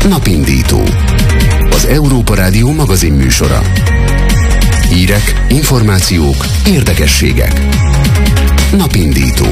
Napindító. Az Európa Rádió magazin műsora. Hírek, információk, érdekességek. Napindító.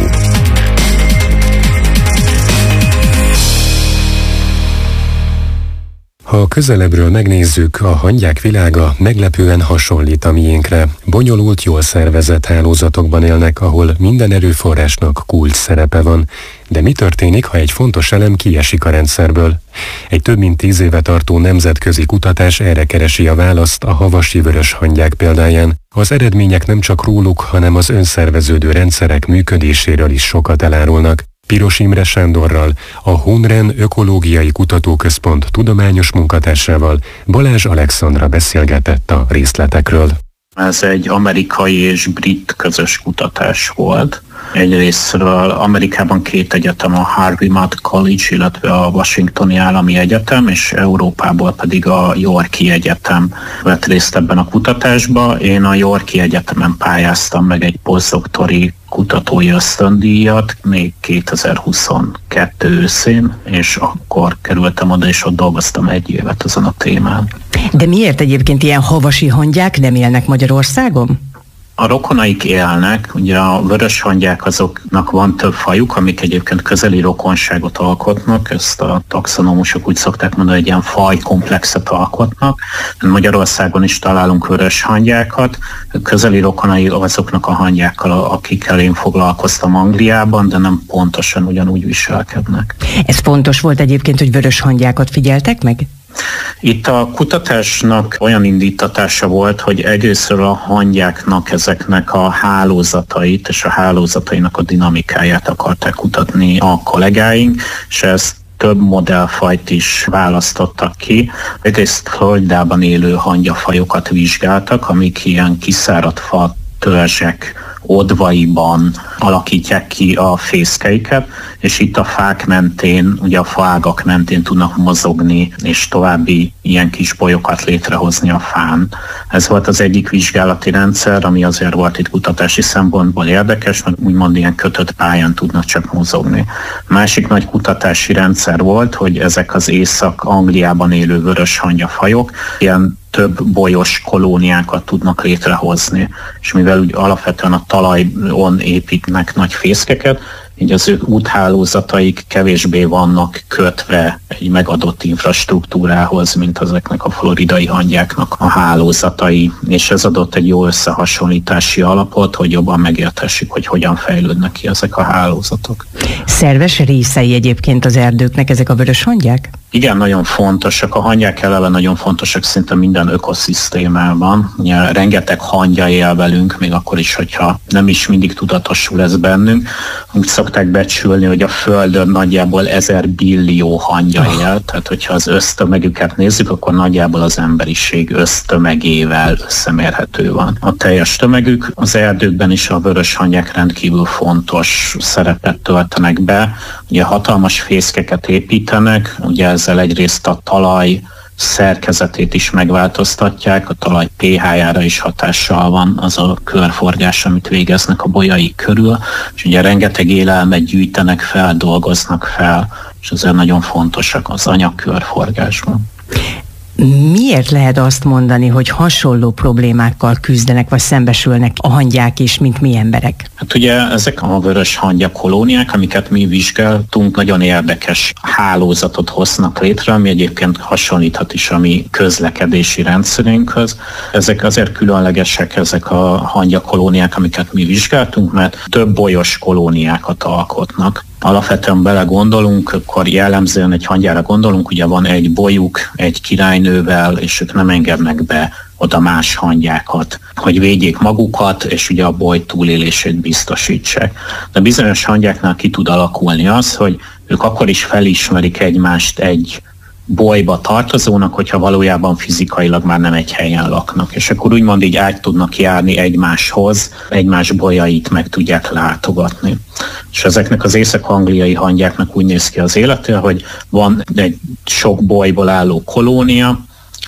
Ha közelebbről megnézzük, a hangyák világa meglepően hasonlít a miénkre. Bonyolult, jól szervezett hálózatokban élnek, ahol minden erőforrásnak kulcs szerepe van. De mi történik, ha egy fontos elem kiesik a rendszerből? Egy több mint 10 éve tartó nemzetközi kutatás erre keresi a választ a havasi vörös hangyák példáján. Az eredmények nem csak róluk, hanem az önszerveződő rendszerek működéséről is sokat elárulnak. Piros Imre Sándorral, a Honren Ökológiai Kutatóközpont tudományos munkatársával Balázs Alexandra beszélgetett a részletekről. Ez egy amerikai és brit közös kutatás volt. Egyrésztről Amerikában 2 egyetem, a Harvey Mudd College, illetve a Washingtoni Állami Egyetem, és Európából pedig a Yorki Egyetem vett részt ebben a kutatásban. Én a Yorki Egyetemen pályáztam meg egy posztdoktori kutatói ösztöndíjat még 2022 őszén, és akkor kerültem oda, és ott dolgoztam 1 évet ezen a témán. De miért egyébként ilyen havasi hangyák nem élnek Magyarországon? A rokonaik élnek, ugye a vörös hangyák azoknak van több fajuk, amik egyébként közeli rokonságot alkotnak, ezt a taxonomusok úgy szokták mondani, hogy ilyen fajkomplexet alkotnak. Magyarországon is találunk vörös hangyákat, közeli rokonai azoknak a hangyákkal, akikkel én foglalkoztam Angliában, de nem pontosan ugyanúgy viselkednek. Ez fontos volt egyébként, hogy vörös hangyákat figyeltek meg? Itt a kutatásnak olyan indítatása volt, hogy egyrésztről a hangyáknak ezeknek a hálózatait és a hálózatainak a dinamikáját akarták kutatni a kollégáink, és ezt több modellfajt is választottak ki. Egyrészt Floridában élő hangyafajokat vizsgáltak, amik ilyen kiszáradt fa törzsek odvaiban alakítják ki a fészkeiket, és itt a fák mentén, ugye a faágak mentén tudnak mozogni, és további ilyen kis bolyokat létrehozni a fán. Ez volt az egyik vizsgálati rendszer, ami azért volt itt kutatási szempontból érdekes, mert úgymond ilyen kötött pályán tudnak csak mozogni. A másik nagy kutatási rendszer volt, hogy ezek az Észak-Angliában élő vörös hangyafajok ilyen több bolyos kolóniákat tudnak létrehozni, és mivel úgy alapvetően a talajon építnek nagy fészkeket, így az ő úthálózataik kevésbé vannak kötve egy megadott infrastruktúrához, mint ezeknek a floridai hangyáknak a hálózatai, és ez adott egy jó összehasonlítási alapot, hogy jobban megértessük, hogy hogyan fejlődnek ki ezek a hálózatok. Szerves részei egyébként az erdőknek ezek a vörös hangyák? Igen, nagyon fontosak. A hangyák eleve nagyon fontosak szinte minden ökoszisztémában. Ugye rengeteg hangya él velünk, még akkor is, hogyha nem is mindig tudatosul ez bennünk. Úgy szokták becsülni, hogy a Földön nagyjából 1000 billió hangya él, tehát hogyha az össztömegüket nézzük, akkor nagyjából az emberiség össztömegével összemérhető van. A teljes tömegük az erdőkben is a vörös hangyák rendkívül fontos szerepet töltenek be. Ugye hatalmas fészkeket építenek, ugye ezzel egyrészt a talaj szerkezetét is megváltoztatják, a talaj pH-jára is hatással van az a körforgás, amit végeznek a bolyai körül, és ugye rengeteg élelmet gyűjtenek fel, dolgoznak fel, és ezért nagyon fontosak az anyagkörforgásban. Miért lehet azt mondani, hogy hasonló problémákkal küzdenek, vagy szembesülnek a hangyák is, mint mi emberek? Hát ugye ezek a vörös hangya kolóniák, amiket mi vizsgáltunk, nagyon érdekes hálózatot hoznak létre, ami egyébként hasonlíthat is a mi közlekedési rendszerünkhöz. Ezek azért különlegesek, ezek a hangya kolóniák, amiket mi vizsgáltunk, mert több bolyos kolóniákat alkotnak. Alapvetően belegondolunk, akkor jellemzően egy hangyára gondolunk, ugye van egy bolyuk, egy királynővel, és ők nem engednek be oda más hangyákat, hogy védjék magukat, és ugye a boly túlélését biztosítsák. De bizonyos hangyáknál ki tud alakulni az, hogy ők akkor is felismerik egymást egy bolyba tartozónak, hogyha valójában fizikailag már nem egy helyen laknak. És akkor úgymond így át tudnak járni egymáshoz, egymás bolyait meg tudják látogatni. És ezeknek az észak-angliai hangyáknak úgy néz ki az élete, hogy van egy sok bolyból álló kolónia,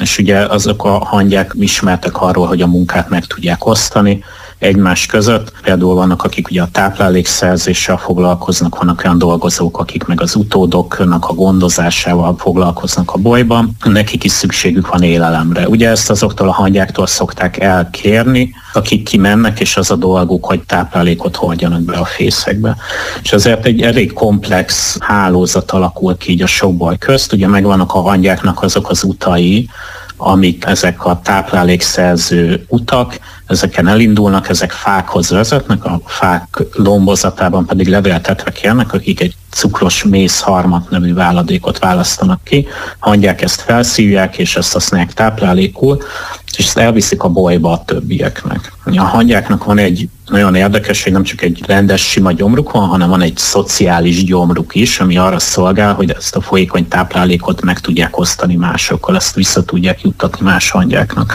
és ugye azok a hangyák ismertek arról, hogy a munkát meg tudják osztani egymás között. Például vannak, akik ugye a táplálékszerzéssel foglalkoznak, vannak olyan dolgozók, akik meg az utódoknak a gondozásával foglalkoznak a bolyban. Nekik is szükségük van élelemre. Ugye ezt azoktól a hangyáktól szokták elkérni, akik kimennek, és az a dolguk, hogy táplálékot hordjanak be a fészekbe. És ezért egy elég komplex hálózat alakul ki így a sok boly közt. Ugye megvannak a hangyáknak azok az utai, amik ezek a táplálékszerző utak, ezeken elindulnak, ezek fákhoz vezetnek, a fák lombozatában pedig levéltetvek élnek, akik egy cukros mézharmat nevű váladékot választanak ki, hangyák ezt felszívják, és ezt használják táplálékul, és ezt elviszik a bolyba a többieknek. A hangyáknak van egy nagyon érdekes, hogy nem csak egy rendes sima gyomruk van, hanem van egy szociális gyomruk is, ami arra szolgál, hogy ezt a folyékony táplálékot meg tudják osztani másokkal, ezt vissza tudják juttatni más hangyáknak.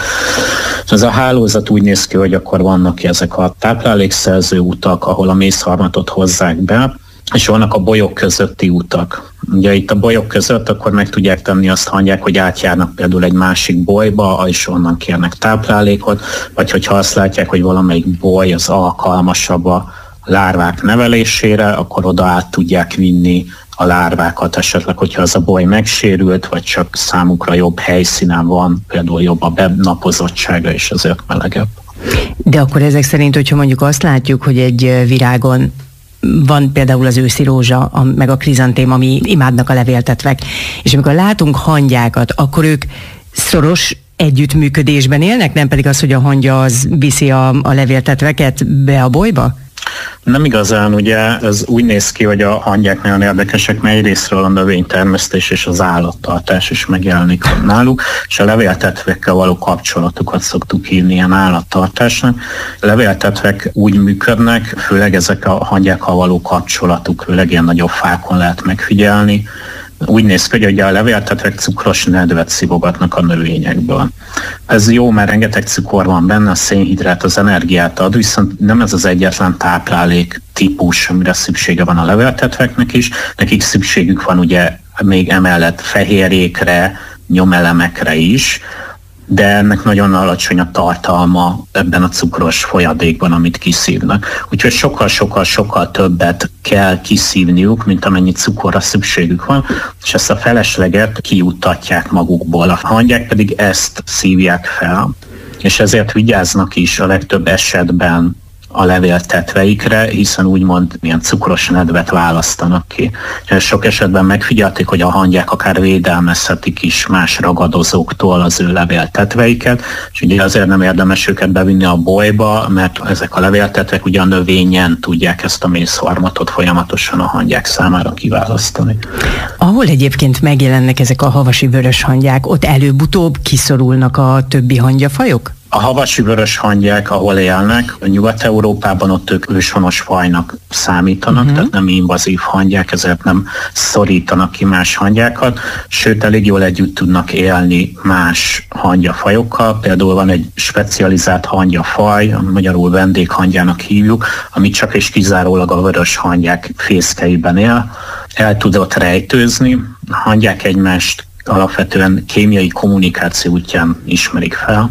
Ez a hálózat úgy néz ki, hogy akkor vannak ezek a táplálékszerző utak, ahol a mézharmatot hozzák be, és vannak a bolyok közötti utak. Ugye itt a bolyok között akkor meg tudják tenni azt hangyák, hogy átjárnak például egy másik bolyba, és onnan kérnek táplálékot, vagy hogyha azt látják, hogy valamelyik boly az alkalmasabb a lárvák nevelésére, akkor oda át tudják vinni a lárvákat, esetleg, hogyha az a boly megsérült, vagy csak számukra jobb helyszínen van, például jobb a benapozottsága, és ezért melegebb. De akkor ezek szerint, hogyha mondjuk azt látjuk, hogy egy virágon van például az őszi rózsa, meg a krizantém, ami imádnak a levéltetvek, és amikor látunk hangyákat, akkor ők szoros együttműködésben élnek, nem pedig az, hogy a hangya az viszi a levéltetveket be a bolyba? Nem igazán, ugye ez úgy néz ki, hogy a hangyák nagyon érdekesek, mert egyrésztről a növénytermesztés és az állattartás is megjelenik náluk, és a levéltetvekkel való kapcsolatukat szoktuk hívni ilyen állattartásnak. A levéltetvek úgy működnek, főleg ezek a hangyákkal való kapcsolatuk, főleg ilyen nagyobb fákon lehet megfigyelni. Úgy néz ki, hogy a levéltetvek cukros nedvet szivogatnak a növényekből. Ez jó, mert rengeteg cukor van benne, a szénhidrát az energiát ad, viszont nem ez az egyetlen táplálék típus, amire szüksége van a levéltetveknek is. Nekik szükségük van ugye még emellett fehérjékre, nyomelemekre is, de ennek nagyon alacsony a tartalma ebben a cukros folyadékban, amit kiszívnak. Úgyhogy sokkal többet kell kiszívniuk, mint amennyi cukorra szükségük van, és ezt a felesleget kijuttatják magukból. A hangyák pedig ezt szívják fel, és ezért vigyáznak is a legtöbb esetben a levéltetveikre, hiszen úgymond milyen cukros nedvet választanak ki. Sok esetben megfigyelték, hogy a hangyák akár védelmezhetik is más ragadozóktól az ő levéltetveiket, és ugye azért nem érdemes őket bevinni a bolyba, mert ezek a levéltetvek ugye a növényen tudják ezt a mézharmatot folyamatosan a hangyák számára kiválasztani. Ahol egyébként megjelennek ezek a havasi vörös hangyák, ott előbb-utóbb kiszorulnak a többi hangyafajok? A havasi vörös hangyák, ahol élnek, a Nyugat-Európában ott ők őshonos fajnak számítanak, tehát nem invazív hangyák, ezért nem szorítanak ki más hangyákat, sőt elég jól együtt tudnak élni más hangyafajokkal. Például van egy specializált hangyafaj, ami magyarul vendéghangyának hívjuk, ami csak és kizárólag a vörös hangyák fészkeiben él. El tudott rejtőzni, a hangyák egymást alapvetően kémiai kommunikáció útján ismerik fel.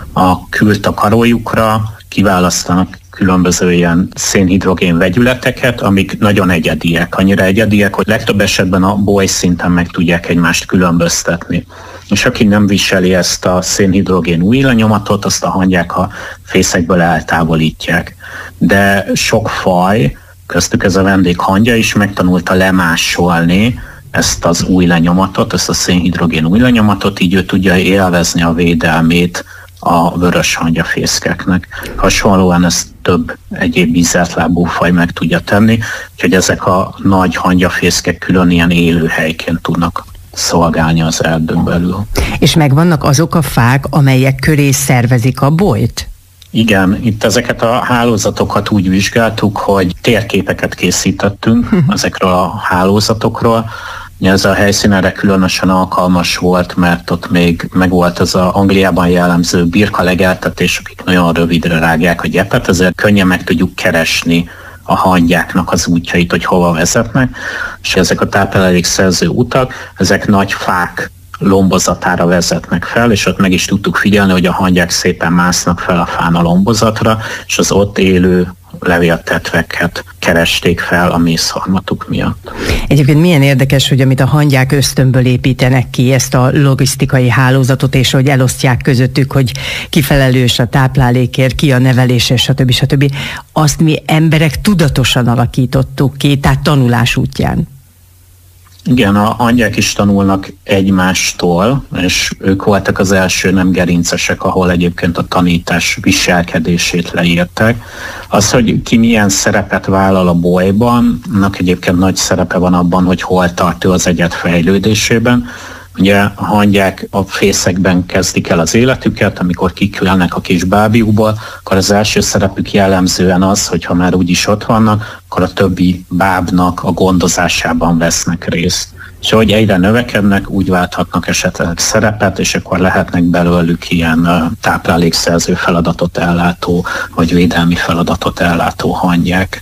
A kültakarójukra kiválasztanak különböző ilyen szénhidrogén vegyületeket, amik nagyon egyediek, annyira egyediek, hogy legtöbb esetben a boly szinten meg tudják egymást különböztetni. És aki nem viseli ezt a szénhidrogén új lenyomatot, azt a hangyák a fészekből eltávolítják. De sok faj, köztük ez a vendéghangya is megtanulta lemásolni ezt az új lenyomatot, ezt a szénhidrogén új lenyomatot, így ő tudja élvezni a védelmét a vörös hangyafészkeknek. Hasonlóan ezt több egyéb ízeltlábú faj meg tudja tenni, úgyhogy ezek a nagy hangyafészkek külön ilyen élőhelyként tudnak szolgálni az erdőn belül. És megvannak azok a fák, amelyek köré szervezik a bolyt? Igen, itt ezeket a hálózatokat úgy vizsgáltuk, hogy térképeket készítettünk ezekről a hálózatokról. Ez a helyszín erre különösen alkalmas volt, mert ott még megvolt az a Angliában jellemző birka legeltetés, akik nagyon rövidre rágják a gyepet, ezért könnyen meg tudjuk keresni a hangyáknak az útjait, hogy hova vezetnek, és ezek a táplálékszerző utak, ezek nagy fák lombozatára vezetnek fel, és ott meg is tudtuk figyelni, hogy a hangyák szépen másznak fel a fán a lombozatra, és az ott élő levéltetveket keresték fel a mészharmatuk miatt. Egyébként milyen érdekes, hogy amit a hangyák ösztönből építenek ki, ezt a logisztikai hálózatot, és hogy elosztják közöttük, hogy ki felelős a táplálékért, ki a nevelésért, stb. Azt mi emberek tudatosan alakítottuk ki, tehát tanulás útján. Igen, a hangyák is tanulnak egymástól, és ők voltak az első nem gerincesek, ahol egyébként a tanítás viselkedését leírták. Az, hogy ki milyen szerepet vállal a bolyban, annak egyébként nagy szerepe van abban, hogy hol tart ő az egyed fejlődésében. Ugye a hangyák a fészekben kezdik el az életüket, amikor kikülnek a kis bábjukból, akkor az első szerepük jellemzően az, hogy ha már úgyis ott vannak, akkor a többi bábnak a gondozásában vesznek részt. És ahogy egyre növekednek, úgy válthatnak esetleg szerepet, és akkor lehetnek belőlük ilyen táplálékszerző feladatot ellátó, vagy védelmi feladatot ellátó hangyák.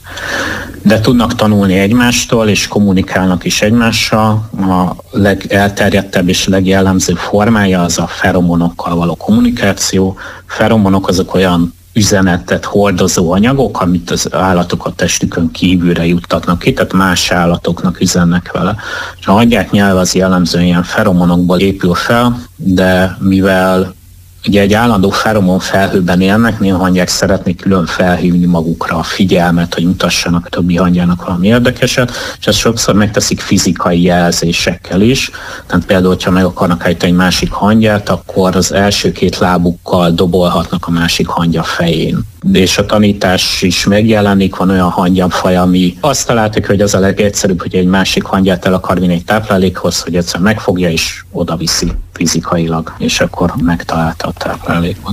De tudnak tanulni egymástól, és kommunikálnak is egymással. A legelterjedtebb és legjellemzőbb formája az a feromonokkal való kommunikáció. Feromonok azok olyan üzenetet hordozó anyagok, amit az állatok a testükön kívülre juttatnak ki, tehát más állatoknak üzennek vele. És a hangyák nyelve az jellemzően ilyen feromonokból épül fel, de mivel ugye egy állandó feromon felhőben élnek, néha hangyák szeretnék külön felhívni magukra a figyelmet, hogy mutassanak a többi hangyának valami érdekeset, és ezt sokszor megteszik fizikai jelzésekkel is. Tehát például, hogyha meg akarnak állítani egy másik hangyát, akkor az első két lábukkal dobolhatnak a másik hangya fején. És a tanítás is megjelenik, van olyan hangyafaj, ami azt találtak, hogy az a legegyszerűbb, hogy egy másik hangyát el akar vinni egy táplálékhoz, hogy egyszer megfogja és odaviszi fizikailag, és akkor megtalálta a táplálékot.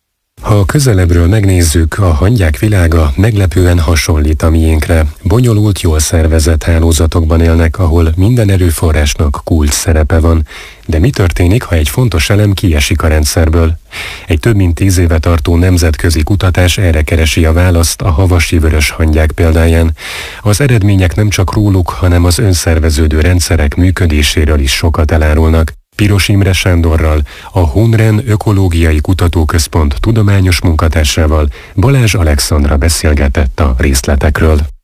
Ha közelebbről megnézzük, a hangyák világa meglepően hasonlít a miénkre. Bonyolult, jól szervezett hálózatokban élnek, ahol minden erőforrásnak kulcs szerepe van. De mi történik, ha egy fontos elem kiesik a rendszerből? Egy több mint 10 éve tartó nemzetközi kutatás erre keresi a választ a havasi vörös hangyák példáján. Az eredmények nem csak róluk, hanem az önszerveződő rendszerek működéséről is sokat elárulnak. Piros Imre Sándorral, a Honren Ökológiai Kutatóközpont tudományos munkatársával Balázs Alexandra beszélgetett a részletekről.